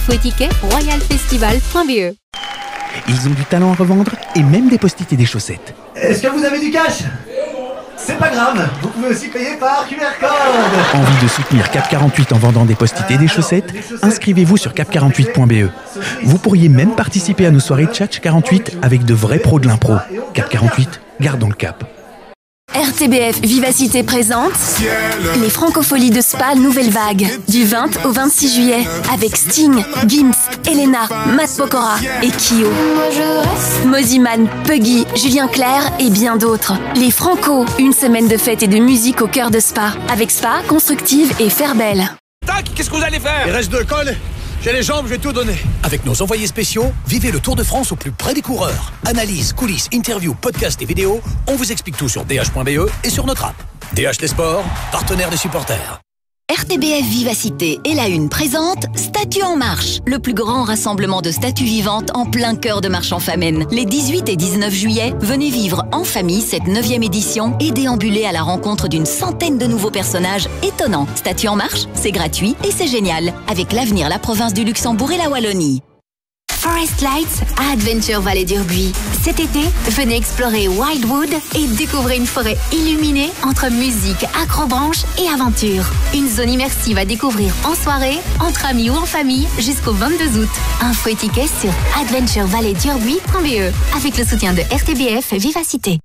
Info et tickets, royalfestival.be. Ils ont du talent à revendre et même des post-it et des chaussettes. Est-ce que vous avez du cash ? C'est pas grave, vous pouvez aussi payer par QR code. Envie de soutenir Cap 48 en vendant des post-it et des chaussettes ? Inscrivez-vous sur cap48.be. Vous pourriez même participer à nos soirées Tchatch 48 avec de vrais pros de l'impro. Cap 48, gardons le cap. RTBF Vivacité présente les Francopholies de Spa Nouvelle Vague du 20 au 26 juillet avec Sting, Gims, Elena, Matt Pokora et Kyo. Moziman, Puggy, Julien Clerc et bien d'autres. Les Franco, une semaine de fête et de musique au cœur de Spa avec Spa, Constructive et Fairbelle. Tac, qu'est-ce que vous allez faire ? Il reste 2 cols. J'ai les jambes, je vais tout donner. Avec nos envoyés spéciaux, vivez le Tour de France au plus près des coureurs. Analyse, coulisses, interviews, podcasts et vidéos, on vous explique tout sur dh.be et sur notre app. DH Les Sports, partenaire des supporters. RTBF Vivacité et la Une présente Statues en marche, le plus grand rassemblement de statues vivantes en plein cœur de Marche-en-Famenne. Les 18 et 19 juillet, venez vivre en famille cette 9e édition et déambuler à la rencontre d'une centaine de nouveaux personnages étonnants. Statues en marche, c'est gratuit et c'est génial, avec l'avenir, la province du Luxembourg et la Wallonie. Forest Lights à Adventure Vallée d'Urbuy. Cet été, venez explorer Wildwood et découvrez une forêt illuminée entre musique, acrobranche et aventure. Une zone immersive à découvrir en soirée, entre amis ou en famille jusqu'au 22 août. Info et tickets sur adventurevalleydurbuy.be avec le soutien de RTBF Vivacité.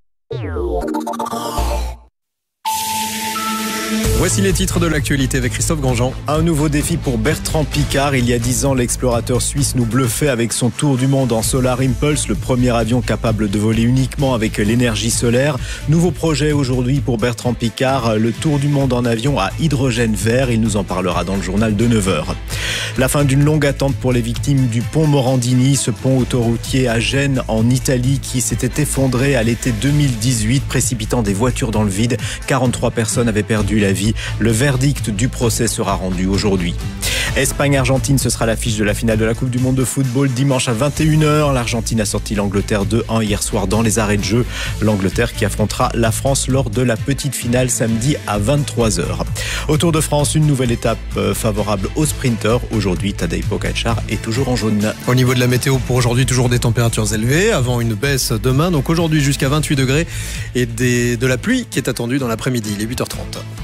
Voici les titres de l'actualité avec Christophe Grandjean. Un nouveau défi pour Bertrand Piccard. Il y a 10 ans, l'explorateur suisse nous bluffait avec son tour du monde en Solar Impulse, le premier avion capable de voler uniquement avec l'énergie solaire. Nouveau projet aujourd'hui pour Bertrand Piccard, le tour du monde en avion à hydrogène vert. Il nous en parlera dans le journal de 9h. La fin d'une longue attente pour les victimes du pont Morandini, ce pont autoroutier à Gênes en Italie qui s'était effondré à l'été 2018, précipitant des voitures dans le vide. 43 personnes avaient perdu la vie. Le verdict du procès sera rendu aujourd'hui. Espagne-Argentine, ce sera l'affiche de la finale de la Coupe du Monde de football dimanche à 21h. L'Argentine a sorti l'Angleterre 2-1 hier soir dans les arrêts de jeu. L'Angleterre qui affrontera la France lors de la petite finale samedi à 23h. Au Tour de France, une nouvelle étape favorable aux sprinteurs. Aujourd'hui, Tadej Pogačar est toujours en jaune. Au niveau de la météo pour aujourd'hui, toujours des températures élevées avant une baisse demain. Donc aujourd'hui jusqu'à 28 degrés et de la pluie qui est attendue dans l'après-midi. Il est 8h30.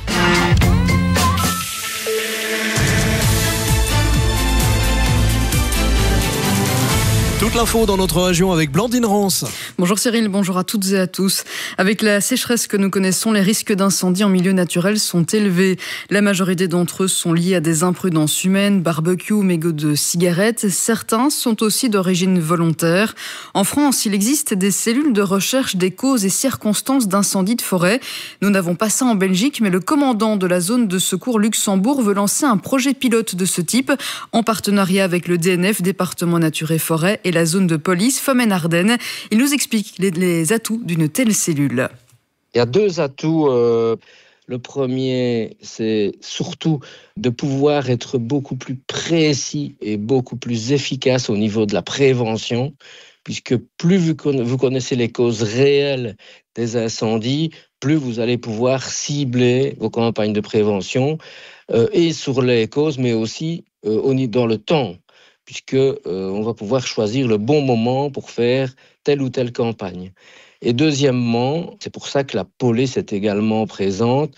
Toute l'info dans notre région avec Blandine Rance. Bonjour Cyril, bonjour à toutes et à tous. Avec la sécheresse que nous connaissons, les risques d'incendie en milieu naturel sont élevés. La majorité d'entre eux sont liés à des imprudences humaines, barbecue, mégots de cigarettes. Certains sont aussi d'origine volontaire. En France, il existe des cellules de recherche des causes et circonstances d'incendies de forêt. Nous n'avons pas ça en Belgique, mais le commandant de la zone de secours Luxembourg veut lancer un projet pilote de ce type en partenariat avec le DNF, département nature et forêt, et la zone de police Femmes-Ardennes. Il nous explique les atouts d'une telle cellule. Il y a 2 atouts. Le premier, c'est surtout de pouvoir être beaucoup plus précis et beaucoup plus efficace au niveau de la prévention, puisque plus vous connaissez les causes réelles des incendies, plus vous allez pouvoir cibler vos campagnes de prévention et sur les causes, mais aussi dans le temps, puisque on va pouvoir choisir le bon moment pour faire telle ou telle campagne. Et deuxièmement, c'est pour ça que la police est également présente.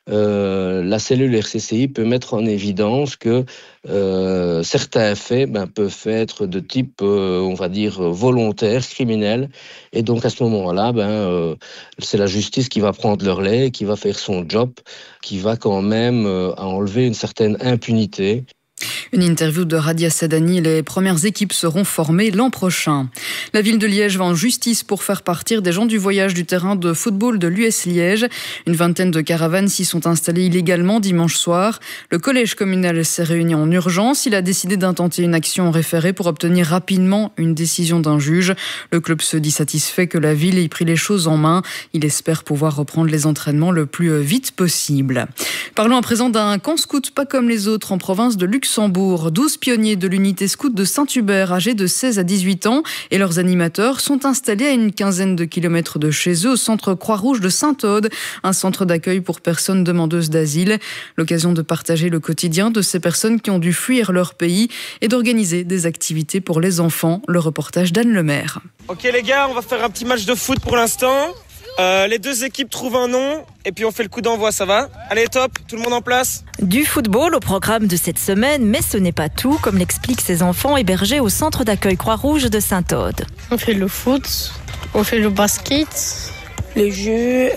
La cellule RCCI peut mettre en évidence que certains faits peuvent être de type, on va dire, volontaire, criminel. Et donc à ce moment-là, c'est la justice qui va prendre le relais, qui va faire son job, qui va quand même enlever une certaine impunité. Une interview de Radia Sadani. Les premières équipes seront formées l'an prochain. La ville de Liège va en justice pour faire partir des gens du voyage du terrain de football de l'US Liège. Une vingtaine de caravanes s'y sont installées illégalement dimanche soir. Le collège communal s'est réuni en urgence. Il a décidé d'intenter une action en référé pour obtenir rapidement une décision d'un juge. Le club se dit satisfait que la ville ait pris les choses en main. Il espère pouvoir reprendre les entraînements le plus vite possible. Parlons à présent d'un camp scout pas comme les autres en province de Luxembourg. Cherbourg. 12 pionniers de l'unité scout de Saint-Hubert, âgés de 16 à 18 ans, et leurs animateurs sont installés à une quinzaine de kilomètres de chez eux au centre Croix-Rouge de Saint-Aude, un centre d'accueil pour personnes demandeuses d'asile. L'occasion de partager le quotidien de ces personnes qui ont dû fuir leur pays et d'organiser des activités pour les enfants. Le reportage d'Anne Lemaire. Ok les gars, on va faire un petit match de foot pour l'instant. Les deux équipes trouvent un nom et puis on fait le coup d'envoi, ça va ? Allez top, tout le monde en place ? Du football au programme de cette semaine, mais ce n'est pas tout, comme l'expliquent ces enfants hébergés au centre d'accueil Croix-Rouge de Saint-Aude. On fait le foot, on fait le basket, les jeux.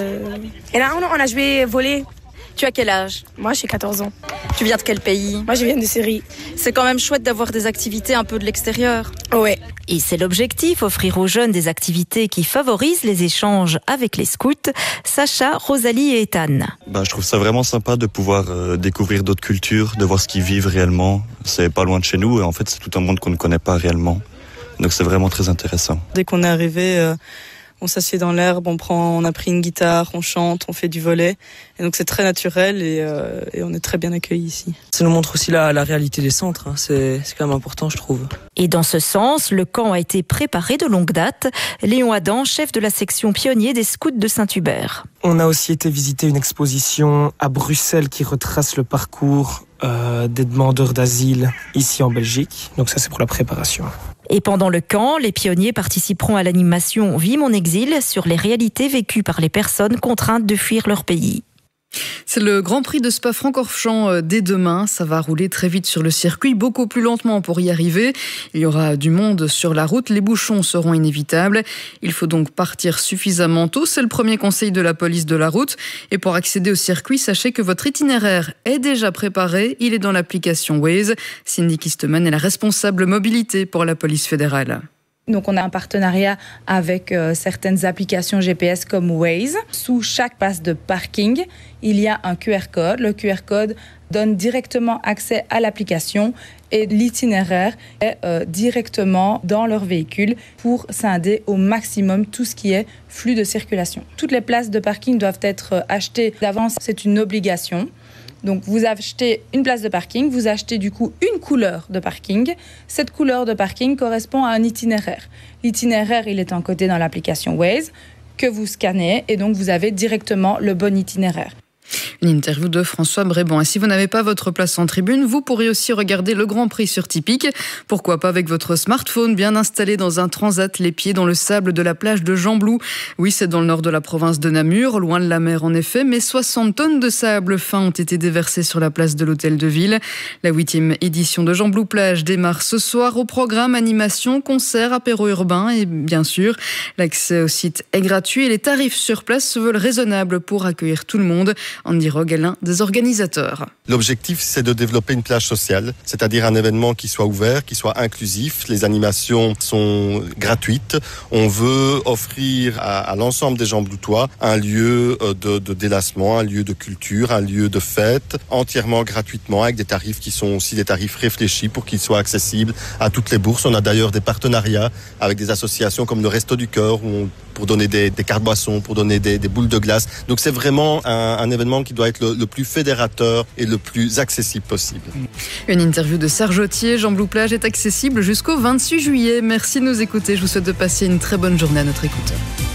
Et là, on a joué volley. Tu as quel âge ? Moi, j'ai 14 ans. Tu viens de quel pays ? Moi, je viens de Syrie. C'est quand même chouette d'avoir des activités un peu de l'extérieur. Ouais. Et c'est l'objectif, offrir aux jeunes des activités qui favorisent les échanges avec les scouts. Sacha, Rosalie et Ethan. Je trouve ça vraiment sympa de pouvoir découvrir d'autres cultures, de voir ce qu'ils vivent réellement. C'est pas loin de chez nous et en fait, c'est tout un monde qu'on ne connaît pas réellement. Donc c'est vraiment très intéressant. Dès qu'on est arrivé, on s'assied dans l'herbe, on a pris une guitare, on chante, on fait du volley. Et donc c'est très naturel et on est très bien accueillis ici. Ça nous montre aussi la réalité des centres, c'est quand même important je trouve. Et dans ce sens, le camp a été préparé de longue date. Léon Adam, chef de la section pionnier des scouts de Saint-Hubert. On a aussi été visiter une exposition à Bruxelles qui retrace le parcours des demandeurs d'asile ici en Belgique. Donc ça c'est pour la préparation. Et pendant le camp, les pionniers participeront à l'animation Vie mon exil sur les réalités vécues par les personnes contraintes de fuir leur pays. C'est le Grand Prix de Spa-Francorchamps dès demain. Ça va rouler très vite sur le circuit, beaucoup plus lentement pour y arriver. Il y aura du monde sur la route, les bouchons seront inévitables. Il faut donc partir suffisamment tôt, c'est le premier conseil de la police de la route. Et pour accéder au circuit, sachez que votre itinéraire est déjà préparé. Il est dans l'application Waze. Cindy Kisteman est la responsable mobilité pour la police fédérale. Donc on a un partenariat avec certaines applications GPS comme Waze. Sous chaque passe de parking, il y a un QR code. Le QR code donne directement accès à l'application et l'itinéraire est directement dans leur véhicule pour scinder au maximum tout ce qui est flux de circulation. Toutes les places de parking doivent être achetées d'avance, c'est une obligation. Donc vous achetez une place de parking, vous achetez du coup une couleur de parking. Cette couleur de parking correspond à un itinéraire. L'itinéraire, il est encodé dans l'application Waze que vous scannez et donc vous avez directement le bon itinéraire. Une interview de François Bréban. Et si vous n'avez pas votre place en tribune, vous pourrez aussi regarder le Grand Prix sur Tipeee. Pourquoi pas avec votre smartphone bien installé dans un transat, les pieds dans le sable de la plage de Jamblou. Oui, c'est dans le nord de la province de Namur, loin de la mer en effet, mais 60 tonnes de sable fin ont été déversées sur la place de l'hôtel de ville. La 8e édition de Jamblou Plage démarre ce soir au programme animation, concert, apéro urbain et bien sûr, l'accès au site est gratuit et les tarifs sur place se veulent raisonnables pour accueillir tout le monde. Andy Rogue est l'un des organisateurs. L'objectif, c'est de développer une plage sociale, c'est-à-dire un événement qui soit ouvert, qui soit inclusif. Les animations sont gratuites. On veut offrir à l'ensemble des Jambloutois un lieu de délassement, un lieu de culture, un lieu de fête, entièrement gratuitement, avec des tarifs qui sont aussi des tarifs réfléchis pour qu'ils soient accessibles à toutes les bourses. On a d'ailleurs des partenariats avec des associations comme le Resto du Cœur, pour donner des cartes boissons, pour donner des boules de glace. Donc c'est vraiment un événement qui doit être le plus fédérateur et le plus accessible possible. Une interview de Serge Autier. Jamblou Plage est accessible jusqu'au 28 juillet. Merci de nous écouter. Je vous souhaite de passer une très bonne journée à notre écoute.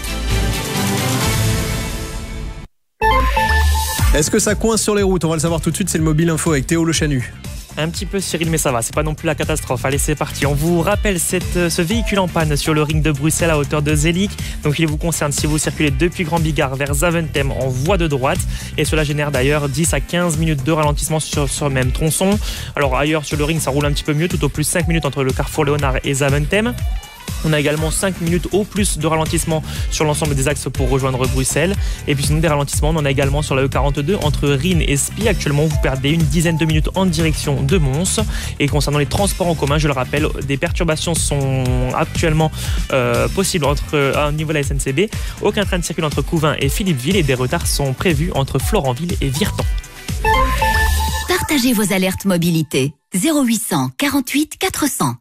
Est-ce que ça coince sur les routes ? On va le savoir tout de suite, c'est le Mobile Info avec Théo Le Chanu. Un petit peu Cyril, mais ça va, c'est pas non plus la catastrophe. Allez, c'est parti. On vous rappelle ce véhicule en panne sur le ring de Bruxelles à hauteur de Zelik. Donc il vous concerne si vous circulez depuis Grand Bigard vers Zaventem en voie de droite. Et cela génère d'ailleurs 10 à 15 minutes de ralentissement sur le même tronçon. Alors ailleurs sur le ring, ça roule un petit peu mieux, tout au plus 5 minutes entre le carrefour Léonard et Zaventem. On a également 5 minutes au plus de ralentissement sur l'ensemble des axes pour rejoindre Bruxelles. Et puis sinon des ralentissements, on en a également sur la E42 entre Rhin et Spie. Actuellement, vous perdez une dizaine de minutes en direction de Mons. Et concernant les transports en commun, je le rappelle, des perturbations sont actuellement possibles au niveau de la SNCB. Aucun train ne circule entre Couvain et Philippeville et des retards sont prévus entre Florenville et Virton. Partagez vos alertes mobilité. 0800 48 400.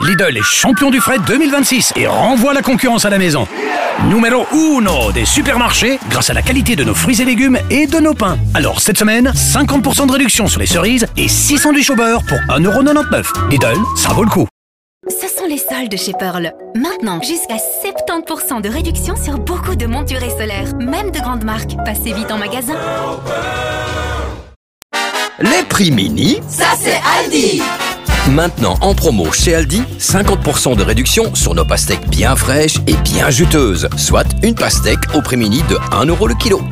Lidl est champion du fret 2026 et renvoie la concurrence à la maison. Numéro 1 des supermarchés grâce à la qualité de nos fruits et légumes et de nos pains. Alors cette semaine, 50% de réduction sur les cerises et 6 sandwichs au beurre pour 1,99 €. Lidl, ça vaut le coup. Ce sont les soldes chez Pearl. Maintenant, jusqu'à 70% de réduction sur beaucoup de montures et solaires, même de grandes marques. Passez vite en magasin. Les prix mini, ça c'est Aldi. Maintenant en promo chez Aldi, 50% de réduction sur nos pastèques bien fraîches et bien juteuses, soit une pastèque au prix mini de 1 € le kilo.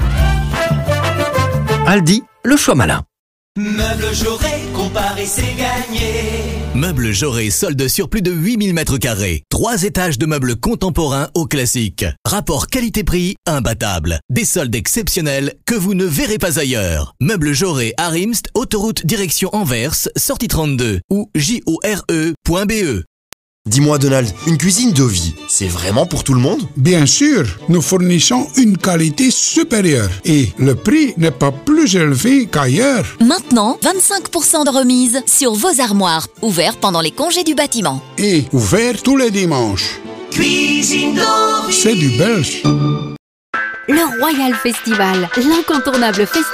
Aldi, le choix malin. Meubles Jaurès, comparer c'est gagner. Meubles Jaurès, solde sur plus de 8000 m². 3 étages de meubles contemporains au classique. Rapport qualité-prix imbattable. Des soldes exceptionnels que vous ne verrez pas ailleurs. Meubles Jaurès à Rimst, autoroute direction Anvers, sortie 32 ou jore.be. Dis-moi Donald, une cuisine de vie, c'est vraiment pour tout le monde? Bien sûr, nous fournissons une qualité supérieure et le prix n'est pas plus élevé qu'ailleurs. Maintenant, 25% de remise sur vos armoires, ouvert pendant les congés du bâtiment. Et ouvert tous les dimanches. Cuisine de vie. C'est du belge. Le Royal Festival, l'incontournable festival